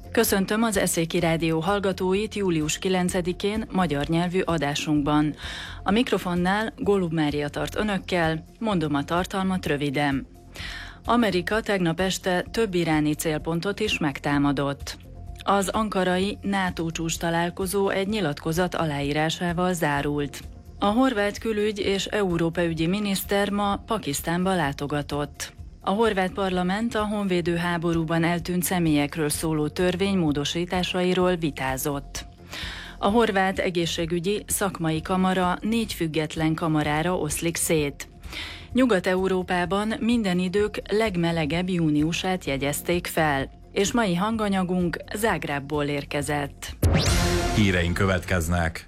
Köszöntöm az Eszéki Rádió hallgatóit július 9-én magyar nyelvű adásunkban. A mikrofonnál Golub Mária tart önökkel, mondom a tartalmat röviden. Amerika tegnap este több iráni célpontot is megtámadott. Az ankarai NATO csúcs találkozó egy nyilatkozat aláírásával zárult. A horvát külügy- és európaügyi miniszter ma Pakisztánba látogatott. A horvát parlament a honvédő háborúban eltűnt személyekről szóló törvény módosításairól vitázott. A horvát egészségügyi szakmai kamara 4 független kamarára oszlik szét. Nyugat-Európában minden idők legmelegebb júniusát jegyezték fel, és mai hanganyagunk Zágrábból érkezett. Híreink következnek.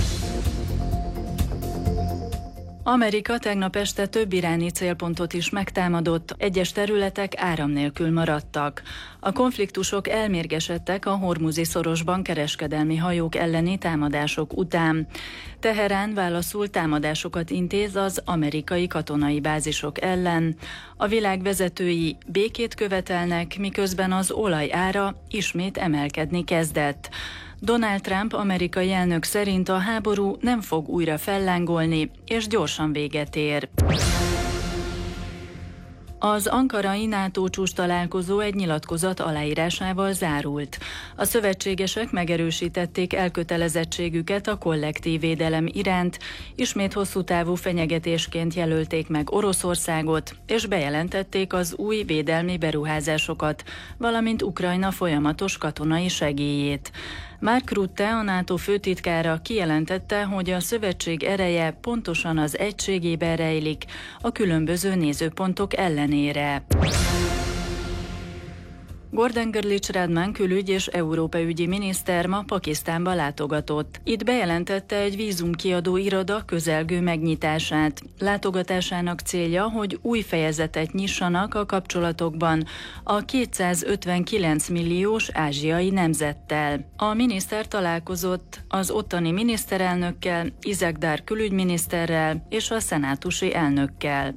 Amerika tegnap este több iráni célpontot is megtámadott, egyes területek áram nélkül maradtak. A konfliktusok elmérgesedtek a Hormuzi szorosban kereskedelmi hajók elleni támadások után. Teherán válaszul támadásokat intéz az amerikai katonai bázisok ellen. A világ vezetői békét követelnek, miközben az olaj ára ismét emelkedni kezdett. Donald Trump amerikai elnök szerint a háború nem fog újra fellángolni, és gyorsan véget ér. Az ankarai NATO csúcs találkozó egy nyilatkozat aláírásával zárult. A szövetségesek megerősítették elkötelezettségüket a kollektív védelem iránt, ismét hosszú távú fenyegetésként jelölték meg Oroszországot, és bejelentették az új védelmi beruházásokat, valamint Ukrajna folyamatos katonai segélyét. Mark Rutte, a NATO főtitkára kijelentette, hogy a szövetség ereje pontosan az egységében rejlik a különböző nézőpontok ellenére. Gordon Girlich Radman külügy- és európaügyi miniszter ma Pakisztánba látogatott. Itt bejelentette egy vízumkiadó iroda közelgő megnyitását. Látogatásának célja, hogy új fejezetet nyissanak a kapcsolatokban a 259 milliós ázsiai nemzettel. A miniszter találkozott az ottani miniszterelnökkel, Isaac Dar külügyminiszterrel és a szenátusi elnökkel.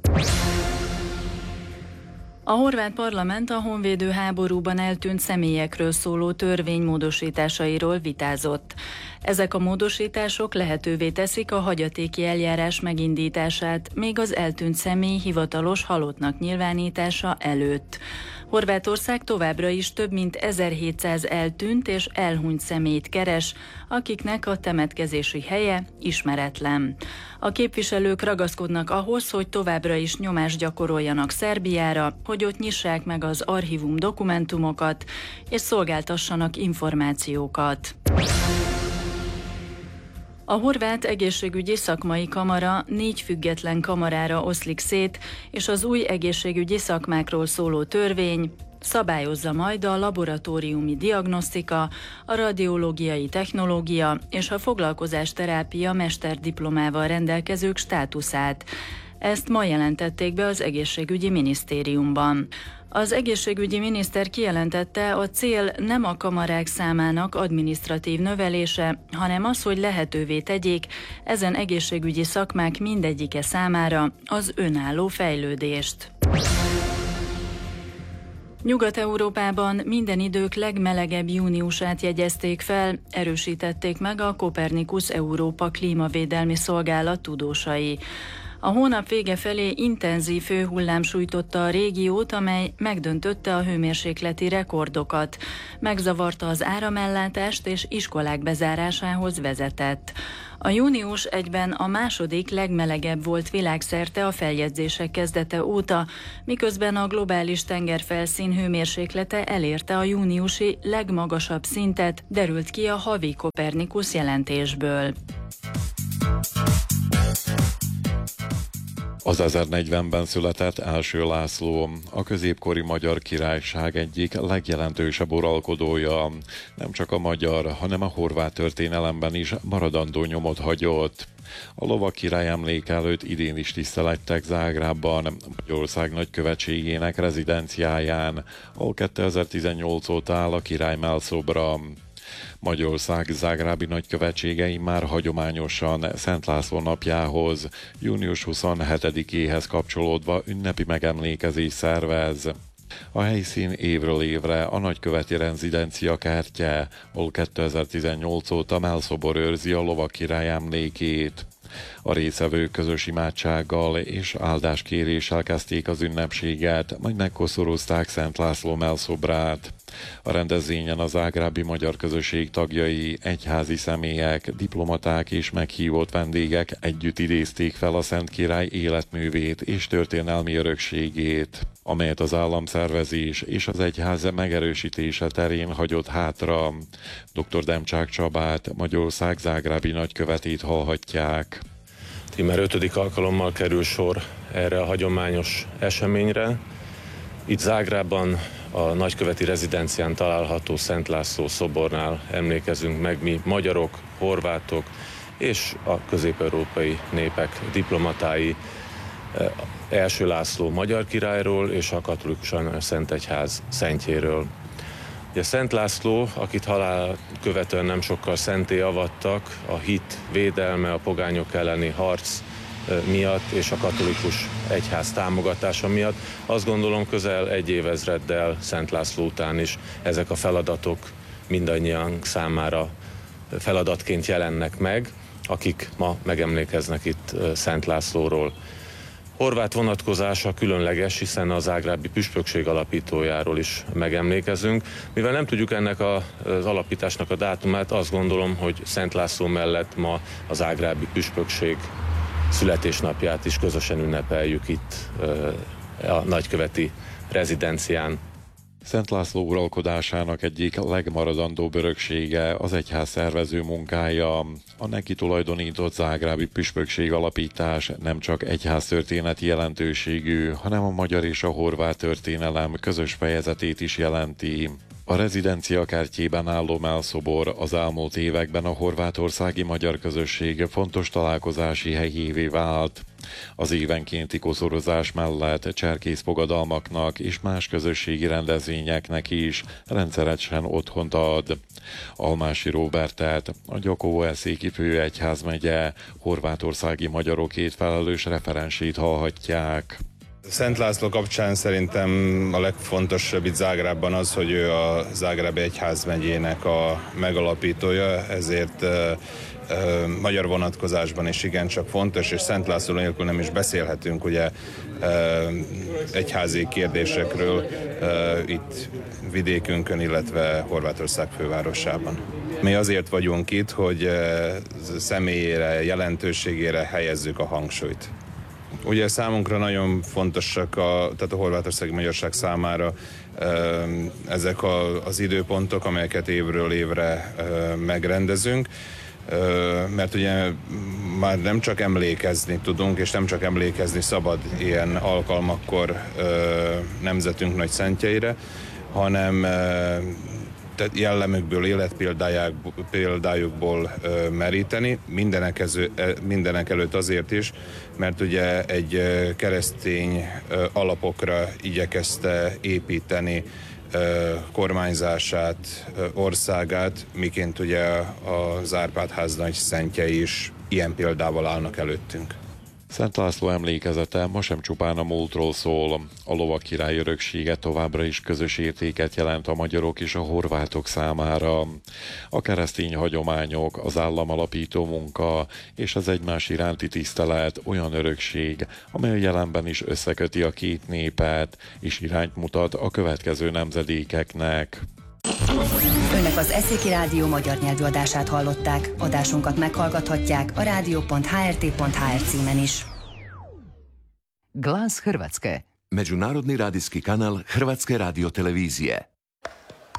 A horvát parlament a honvédő háborúban eltűnt személyekről szóló törvény módosításairól vitázott. Ezek a módosítások lehetővé teszik a hagyatéki eljárás megindítását, még az eltűnt személy hivatalos halottnak nyilvánítása előtt. Horvátország továbbra is több mint 1700 eltűnt és elhunyt személyt keres, akiknek a temetkezési helye ismeretlen. A képviselők ragaszkodnak ahhoz, hogy továbbra is nyomást gyakoroljanak Szerbiára, hogy ott nyissák meg az archívum dokumentumokat, és szolgáltassanak információkat. A horvát egészségügyi szakmai kamara 4 független kamarára oszlik szét, és az új egészségügyi szakmákról szóló törvény szabályozza majd a laboratóriumi diagnosztika, a radiológiai technológia és a foglalkozásterápia mesterdiplomával rendelkezők státuszát. Ezt ma jelentették be az egészségügyi minisztériumban. Az egészségügyi miniszter kijelentette, a cél nem a kamarák számának adminisztratív növelése, hanem az, hogy lehetővé tegyék ezen egészségügyi szakmák mindegyike számára az önálló fejlődést. Nyugat-Európában minden idők legmelegebb júniusát jegyezték fel, erősítették meg a Copernicus Európa klímavédelmi szolgálat tudósai. A hónap vége felé intenzív hőhullám sújtotta a régiót, amely megdöntötte a hőmérsékleti rekordokat, megzavarta az áramellátást és iskolák bezárásához vezetett. A június egyben a második legmelegebb volt világszerte a feljegyzések kezdete óta, miközben a globális tengerfelszín hőmérséklete elérte a júniusi legmagasabb szintet, derült ki a havi Copernicus jelentésből. Az 1040-ben született első László, a középkori Magyar Királyság egyik legjelentősebb uralkodója. Nem csak a magyar, hanem a horvát történelemben is maradandó nyomot hagyott. A lovak király emléke előtt idén is tisztelettek Zágrábban, Magyarország nagykövetségének rezidenciáján, ahol 2018 óta áll a király mellszobra. Magyarország zágrábi nagykövetségei már hagyományosan Szent László napjához, június 27-éhez kapcsolódva ünnepi megemlékezés szervez. A helyszín évről évre a nagyköveti rezidencia kertje, ahol 2018 óta mellszobor őrzi a lovakirály emlékét. A résztvevők közös imádsággal és áldáskéréssel kezdték az ünnepséget, majd megkoszorozták Szent László mellszobrát. A rendezvényen a zágrábi magyar közösség tagjai, egyházi személyek, diplomaták és meghívott vendégek együtt idézték fel a Szent Király életművét és történelmi örökségét, amelyet az államszervezés és az egyház megerősítése terén hagyott hátra. Dr. Demcsák Csabát, Magyarország zágrábi nagykövetét hallhatják. Már 5. alkalommal kerül sor erre a hagyományos eseményre. Itt Zágrában a nagyköveti rezidencián található Szent László szobornál emlékezünk meg mi magyarok, horvátok és a közép-európai népek diplomatái első László magyar királyról és a katolikus Szentegyház szentjéről. Ugye Szent László, akit halál követően nem sokkal szentté avattak, a hit védelme, a pogányok elleni harc miatt és a katolikus egyház támogatása miatt, azt gondolom közel egy évezreddel Szent László után is ezek a feladatok mindannyian számára feladatként jelennek meg, akik ma megemlékeznek itt Szent Lászlóról. Horvát vonatkozása különleges, hiszen a zágrábi püspökség alapítójáról is megemlékezünk. Mivel nem tudjuk ennek az alapításnak a dátumát, azt gondolom, hogy Szent László mellett ma a zágrábi püspökség születésnapját is közösen ünnepeljük itt a nagyköveti rezidencián. Szent László uralkodásának egyik legmaradandóbb öröksége az egyház szervező munkája. A neki tulajdonított zágrábi püspökség alapítás nem csak egyháztörténeti jelentőségű, hanem a magyar és a horvát történelem közös fejezetét is jelenti. A rezidencia kertjében álló mellszobor az elmúlt években a horvátországi magyar közösség fontos találkozási helyévé vált. Az évenkénti koszorozás mellett cserkészfogadalmaknak és más közösségi rendezvényeknek is rendszeresen otthont ad. Almási Róbertet, a Gyakovó-Eszéki főegyházmegye horvátországi magyarokért felelős referensét hallhatják. Szent László kapcsán szerintem a legfontosabb itt Zágrábban az, hogy ő a zágrábi egyházmegyének a megalapítója, ezért magyar vonatkozásban is igencsak fontos, és Szent László nélkül nem is beszélhetünk ugye egyházi kérdésekről itt vidékünkön, illetve Horvátország fővárosában. Mi azért vagyunk itt, hogy személyére, jelentőségére helyezzük a hangsúlyt. Ugye számunkra nagyon fontosak, tehát a horvátországi magyarság számára ezek az időpontok, amelyeket évről évre megrendezünk, mert ugye már nem csak emlékezni tudunk, és nem csak emlékezni szabad ilyen alkalmakkor nemzetünk nagy szentjeire, hanem jellemükből, életpéldájukból meríteni, mindenek előtt azért is, mert ugye egy keresztény alapokra igyekezte építeni kormányzását, országát, miként ugye az Árpád-ház nagy szentjei is ilyen példával állnak előttünk. Szent László emlékezete ma sem csupán a múltról szól. A lovakirály öröksége továbbra is közös értéket jelent a magyarok és a horvátok számára. A keresztény hagyományok, az államalapító munka és az egymás iránti tisztelet olyan örökség, amely a jelenben is összeköti a két népet, és irányt mutat a következő nemzedékeknek. Önök az Eszéki Rádió magyar nyelvű adását hallották. Adásunkat meghallgathatják a radio.hrt.hr címen is. Glas Hrvatske. Međunarodni radijski kanal Hrvatske radiotelevizije.